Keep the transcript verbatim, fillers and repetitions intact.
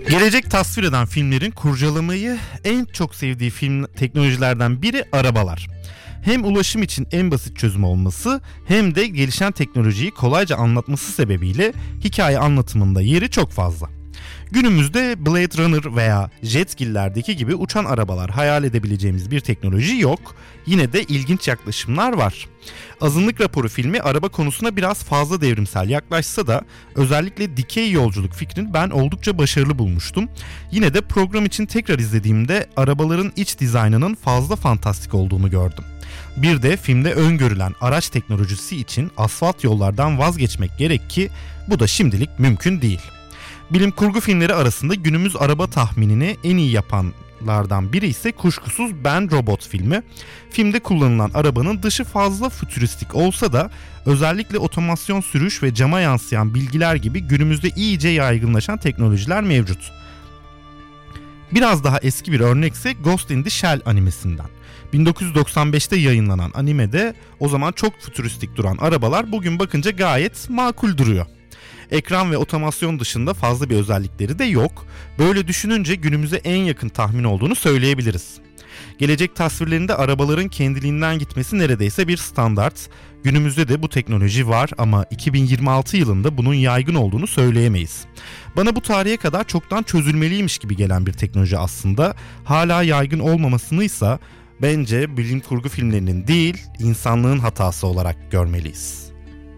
Gelecek tasvir eden filmlerin kurcalamayı en çok sevdiği film teknolojilerden biri arabalar. Hem ulaşım için en basit çözüm olması hem de gelişen teknolojiyi kolayca anlatması sebebiyle hikaye anlatımında yeri çok fazla. Günümüzde Blade Runner veya Jetgiller'deki gibi uçan arabalar hayal edebileceğimiz bir teknoloji yok. Yine de ilginç yaklaşımlar var. Azınlık Raporu filmi araba konusuna biraz fazla devrimsel yaklaşsa da özellikle dikey yolculuk fikrini ben oldukça başarılı bulmuştum. Yine de program için tekrar izlediğimde arabaların iç dizaynının fazla fantastik olduğunu gördüm. Bir de filmde öngörülen araç teknolojisi için asfalt yollardan vazgeçmek gerek ki bu da şimdilik mümkün değil. Bilim kurgu filmleri arasında günümüz araba tahminini en iyi yapanlardan biri ise kuşkusuz Ben Robot filmi. Filmde kullanılan arabanın dışı fazla fütüristik olsa da özellikle otomasyon sürüş ve cama yansıyan bilgiler gibi günümüzde iyice yaygınlaşan teknolojiler mevcut. Biraz daha eski bir örnekse Ghost in the Shell animesinden. bin dokuz yüz doksan beşte yayınlanan animede o zaman çok fütüristik duran arabalar bugün bakınca gayet makul duruyor. Ekran ve otomasyon dışında fazla bir özellikleri de yok. Böyle düşününce günümüze en yakın tahmin olduğunu söyleyebiliriz. Gelecek tasvirlerinde arabaların kendiliğinden gitmesi neredeyse bir standart. Günümüzde de bu teknoloji var ama iki bin yirmi altı yılında bunun yaygın olduğunu söyleyemeyiz. Bana bu tarihe kadar çoktan çözülmeliymiş gibi gelen bir teknoloji aslında. Hala yaygın olmamasını ise bence bilim kurgu filmlerinin değil, insanlığın hatası olarak görmeliyiz.